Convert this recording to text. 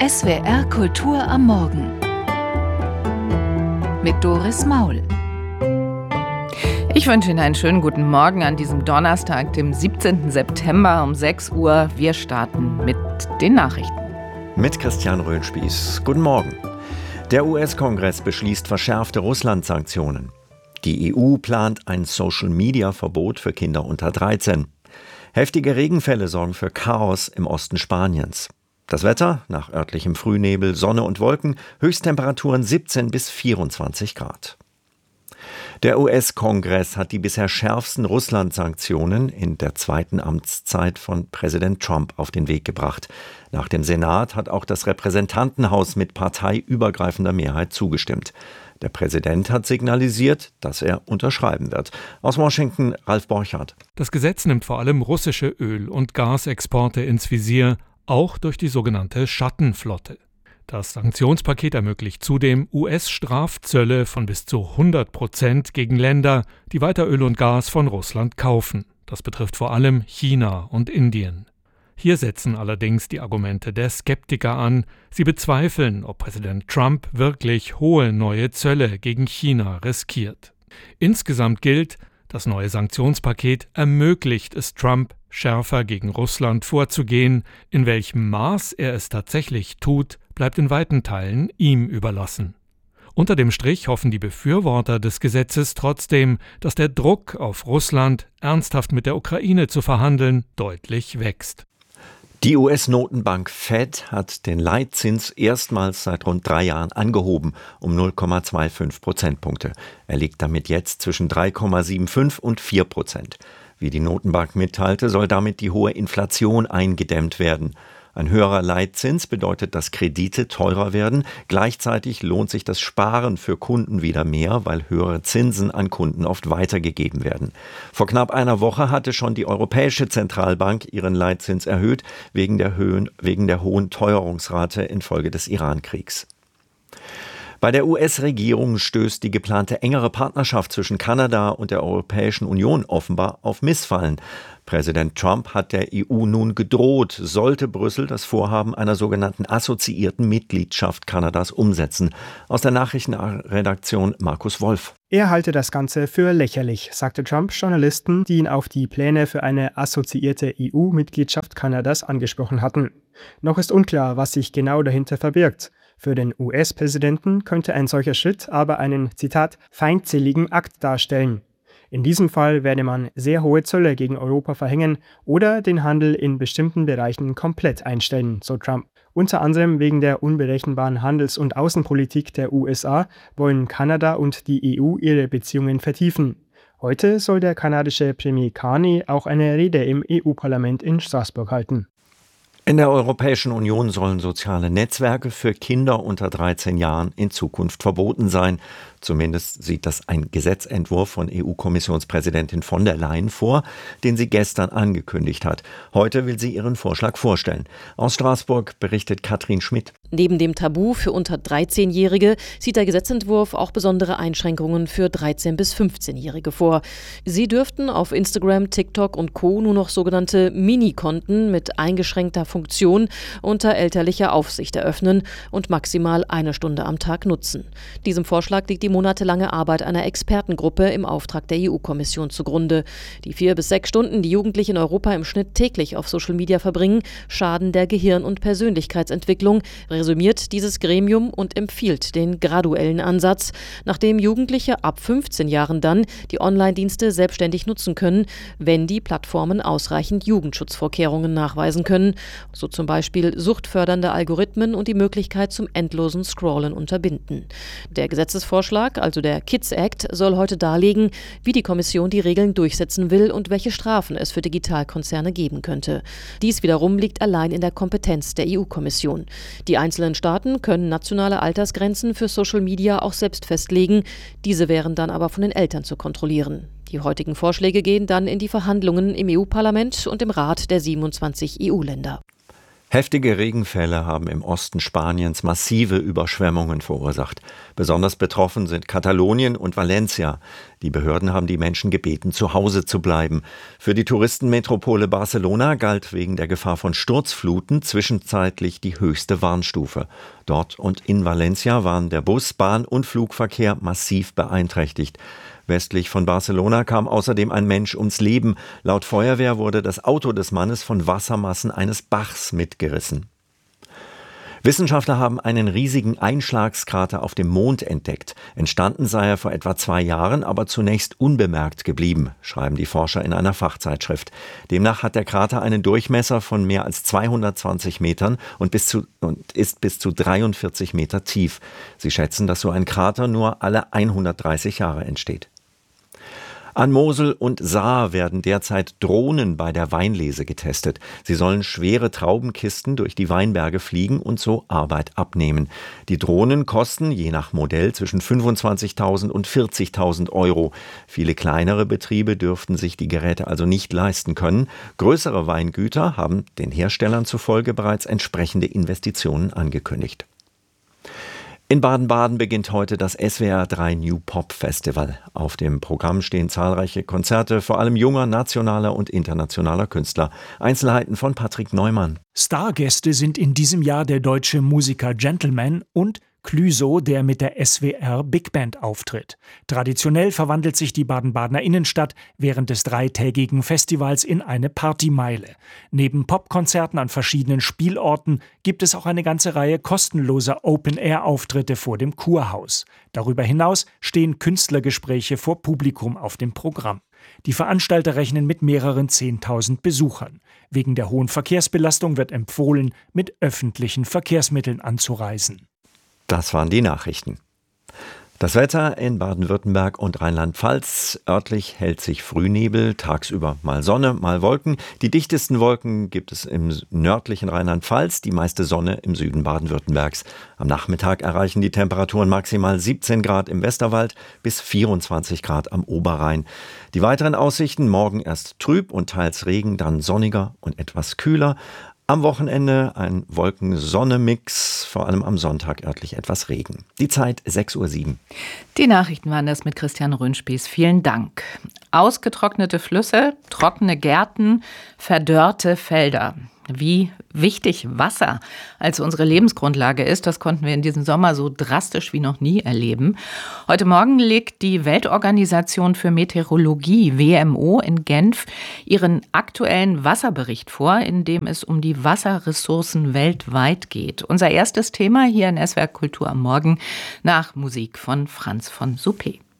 SWR Kultur am Morgen mit Doris Maul. Ich wünsche Ihnen einen schönen guten Morgen an diesem Donnerstag, dem 17. September um 6 Uhr. Wir starten mit den Nachrichten. Mit Christian Röhnspieß. Guten Morgen. Der US-Kongress beschließt verschärfte Russland-Sanktionen. Die EU plant ein Social-Media-Verbot für Kinder unter 13. Heftige Regenfälle sorgen für Chaos im Osten Spaniens. Das Wetter, nach örtlichem Frühnebel, Sonne und Wolken, Höchsttemperaturen 17 bis 24 Grad. Der US-Kongress hat die bisher schärfsten Russland-Sanktionen in der zweiten Amtszeit von Präsident Trump auf den Weg gebracht. Nach dem Senat hat auch das Repräsentantenhaus mit parteiübergreifender Mehrheit zugestimmt. Der Präsident hat signalisiert, dass er unterschreiben wird. Aus Washington, Ralf Borchardt. Das Gesetz nimmt vor allem russische Öl- und Gasexporte ins Visier, auch durch die sogenannte Schattenflotte. Das Sanktionspaket ermöglicht zudem US-Strafzölle von bis zu 100% gegen Länder, die weiter Öl und Gas von Russland kaufen. Das betrifft vor allem China und Indien. Hier setzen allerdings die Argumente der Skeptiker an. Sie bezweifeln, ob Präsident Trump wirklich hohe neue Zölle gegen China riskiert. Insgesamt gilt, das neue Sanktionspaket ermöglicht es Trump, schärfer gegen Russland vorzugehen. In welchem Maß er es tatsächlich tut, bleibt in weiten Teilen ihm überlassen. Unter dem Strich hoffen die Befürworter des Gesetzes trotzdem, dass der Druck auf Russland, ernsthaft mit der Ukraine zu verhandeln, deutlich wächst. Die US-Notenbank Fed hat den Leitzins erstmals seit rund 3 Jahren angehoben, um 0,25 Prozentpunkte. Er liegt damit jetzt zwischen 3,75 und 4%. Wie die Notenbank mitteilte, soll damit die hohe Inflation eingedämmt werden. Ein höherer Leitzins bedeutet, dass Kredite teurer werden. Gleichzeitig lohnt sich das Sparen für Kunden wieder mehr, weil höhere Zinsen an Kunden oft weitergegeben werden. Vor knapp einer Woche hatte schon die Europäische Zentralbank ihren Leitzins erhöht, wegen der hohen Teuerungsrate infolge des Iran-Kriegs. Bei der US-Regierung stößt die geplante engere Partnerschaft zwischen Kanada und der Europäischen Union offenbar auf Missfallen. Präsident Trump hat der EU nun gedroht, sollte Brüssel das Vorhaben einer sogenannten assoziierten Mitgliedschaft Kanadas umsetzen. Aus der Nachrichtenredaktion Markus Wolf. Er halte das Ganze für lächerlich, sagte Trump Journalisten, die ihn auf die Pläne für eine assoziierte EU-Mitgliedschaft Kanadas angesprochen hatten. Noch ist unklar, was sich genau dahinter verbirgt. Für den US-Präsidenten könnte ein solcher Schritt aber einen, Zitat, feindseligen Akt darstellen. In diesem Fall werde man sehr hohe Zölle gegen Europa verhängen oder den Handel in bestimmten Bereichen komplett einstellen, so Trump. Unter anderem wegen der unberechenbaren Handels- und Außenpolitik der USA wollen Kanada und die EU ihre Beziehungen vertiefen. Heute soll der kanadische Premier Carney auch eine Rede im EU-Parlament in Straßburg halten. In der Europäischen Union sollen soziale Netzwerke für Kinder unter 13 Jahren in Zukunft verboten sein. Zumindest sieht das ein Gesetzentwurf von EU-Kommissionspräsidentin von der Leyen vor, den sie gestern angekündigt hat. Heute will sie ihren Vorschlag vorstellen. Aus Straßburg berichtet Katrin Schmidt. Neben dem Tabu für unter 13-Jährige sieht der Gesetzentwurf auch besondere Einschränkungen für 13- bis 15-Jährige vor. Sie dürften auf Instagram, TikTok und Co. nur noch sogenannte Mini-Konten mit eingeschränkter Funktion unter elterlicher Aufsicht eröffnen und maximal 1 Stunde am Tag nutzen. Diesem Vorschlag liegt die monatelange Arbeit einer Expertengruppe im Auftrag der EU-Kommission zugrunde. Die 4 bis 6 Stunden, die Jugendliche in Europa im Schnitt täglich auf Social Media verbringen, schaden der Gehirn- und Persönlichkeitsentwicklung, resümiert dieses Gremium und empfiehlt den graduellen Ansatz, nachdem Jugendliche ab 15 Jahren dann die Online-Dienste selbstständig nutzen können, wenn die Plattformen ausreichend Jugendschutzvorkehrungen nachweisen können, so zum Beispiel suchtfördernde Algorithmen und die Möglichkeit zum endlosen Scrollen unterbinden. Der Gesetzesvorschlag, also der Kids Act, soll heute darlegen, wie die Kommission die Regeln durchsetzen will und welche Strafen es für Digitalkonzerne geben könnte. Dies wiederum liegt allein in der Kompetenz der EU-Kommission. Die einzelnen Staaten können nationale Altersgrenzen für Social Media auch selbst festlegen. Diese wären dann aber von den Eltern zu kontrollieren. Die heutigen Vorschläge gehen dann in die Verhandlungen im EU-Parlament und im Rat der 27 EU-Länder. Heftige Regenfälle haben im Osten Spaniens massive Überschwemmungen verursacht. Besonders betroffen sind Katalonien und Valencia. Die Behörden haben die Menschen gebeten, zu Hause zu bleiben. Für die Touristenmetropole Barcelona galt wegen der Gefahr von Sturzfluten zwischenzeitlich die höchste Warnstufe. Dort und in Valencia waren der Bus-, Bahn- und Flugverkehr massiv beeinträchtigt. Westlich von Barcelona kam außerdem ein Mensch ums Leben. Laut Feuerwehr wurde das Auto des Mannes von Wassermassen eines Bachs mitgerissen. Wissenschaftler haben einen riesigen Einschlagskrater auf dem Mond entdeckt. Entstanden sei er vor etwa 2 Jahren, aber zunächst unbemerkt geblieben, schreiben die Forscher in einer Fachzeitschrift. Demnach hat der Krater einen Durchmesser von mehr als 220 Metern und ist bis zu 43 Meter tief. Sie schätzen, dass so ein Krater nur alle 130 Jahre entsteht. An Mosel und Saar werden derzeit Drohnen bei der Weinlese getestet. Sie sollen schwere Traubenkisten durch die Weinberge fliegen und so Arbeit abnehmen. Die Drohnen kosten je nach Modell zwischen 25.000 und 40.000 Euro. Viele kleinere Betriebe dürften sich die Geräte also nicht leisten können. Größere Weingüter haben den Herstellern zufolge bereits entsprechende Investitionen angekündigt. In Baden-Baden beginnt heute das SWR3 New Pop Festival. Auf dem Programm stehen zahlreiche Konzerte, vor allem junger, nationaler und internationaler Künstler. Einzelheiten von Patrick Neumann. Stargäste sind in diesem Jahr der deutsche Musiker Gentleman und Clüso, der mit der SWR Big Band auftritt. Traditionell verwandelt sich die Baden-Badener Innenstadt während des 3-tägigen Festivals in eine Partymeile. Neben Popkonzerten an verschiedenen Spielorten gibt es auch eine ganze Reihe kostenloser Open-Air-Auftritte vor dem Kurhaus. Darüber hinaus stehen Künstlergespräche vor Publikum auf dem Programm. Die Veranstalter rechnen mit mehreren 10.000 Besuchern. Wegen der hohen Verkehrsbelastung wird empfohlen, mit öffentlichen Verkehrsmitteln anzureisen. Das waren die Nachrichten. Das Wetter in Baden-Württemberg und Rheinland-Pfalz. Örtlich hält sich Frühnebel, tagsüber mal Sonne, mal Wolken. Die dichtesten Wolken gibt es im nördlichen Rheinland-Pfalz, die meiste Sonne im Süden Baden-Württembergs. Am Nachmittag erreichen die Temperaturen maximal 17 Grad im Westerwald bis 24 Grad am Oberrhein. Die weiteren Aussichten: morgen erst trüb und teils Regen, dann sonniger und etwas kühler. Am Wochenende ein Wolken-Sonne-Mix, vor allem am Sonntag örtlich etwas Regen. Die Zeit 6:07 Uhr. Die Nachrichten waren das mit Christian Röhnspieß. Vielen Dank. Ausgetrocknete Flüsse, trockene Gärten, verdörrte Felder. Wie wichtig Wasser als unsere Lebensgrundlage ist, das konnten wir in diesem Sommer so drastisch wie noch nie erleben. Heute Morgen legt die Weltorganisation für Meteorologie, WMO, in Genf ihren aktuellen Wasserbericht vor, in dem es um die Wasserressourcen weltweit geht. Unser erstes Thema hier in SWR Kultur am Morgen nach Musik von Franz von Suppé.